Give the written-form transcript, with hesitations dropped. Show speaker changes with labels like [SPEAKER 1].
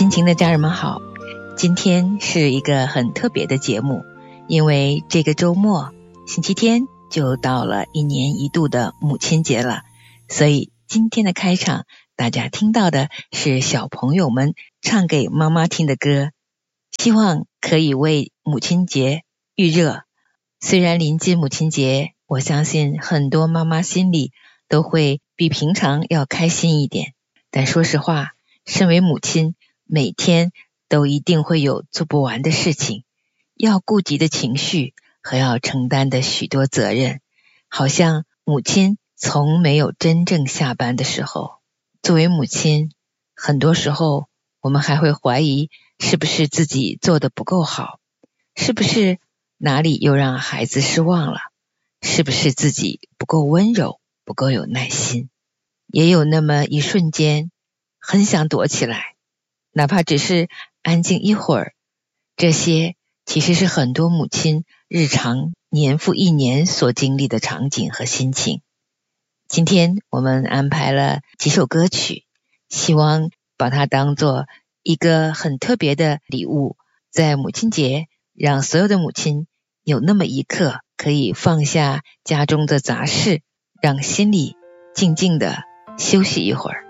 [SPEAKER 1] 亲情的家人们好，今天是一个很特别的节目，因为这个周末星期天就到了一年一度的母亲节了，所以今天的开场大家听到的是小朋友们唱给妈妈听的歌，希望可以为母亲节预热。虽然临近母亲节，我相信很多妈妈心里都会比平常要开心一点，但说实话，身为母亲，每天都一定会有做不完的事情，要顾及的情绪和要承担的许多责任，好像母亲从没有真正下班的时候。作为母亲，很多时候我们还会怀疑是不是自己做得不够好，是不是哪里又让孩子失望了，是不是自己不够温柔，不够有耐心。也有那么一瞬间很想躲起来，哪怕只是安静一会儿，这些其实是很多母亲日常年复一年所经历的场景和心情。今天我们安排了几首歌曲，希望把它当作一个很特别的礼物，在母亲节让所有的母亲有那么一刻可以放下家中的杂事，让心里静静地休息一会儿。